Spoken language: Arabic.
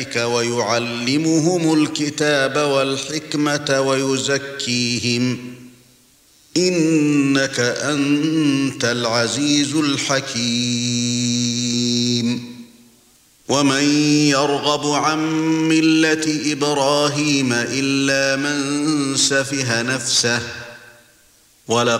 ويعلمهم الكتاب والحكمة ويزكيهم إنك أنت العزيز الحكيم ومن يرغب عن ملة إبراهيم إلا من سفه نفسه